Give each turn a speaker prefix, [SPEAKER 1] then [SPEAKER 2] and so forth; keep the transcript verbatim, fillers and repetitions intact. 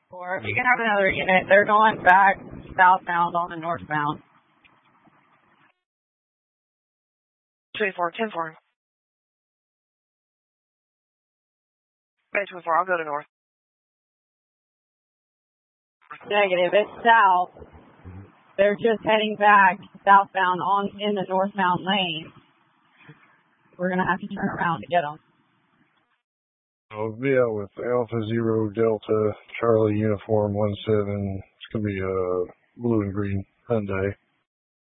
[SPEAKER 1] Or you can have another unit. They're going back southbound on the northbound.
[SPEAKER 2] two four, ten four. Bay two four, I'll go to north.
[SPEAKER 1] Negative. It's south. They're just heading back southbound on in the northbound lane. We're going to have to turn around to get them.
[SPEAKER 3] I'll be out with Alpha Zero Delta Charlie Uniform one seven. It's going to be a blue and green Hyundai.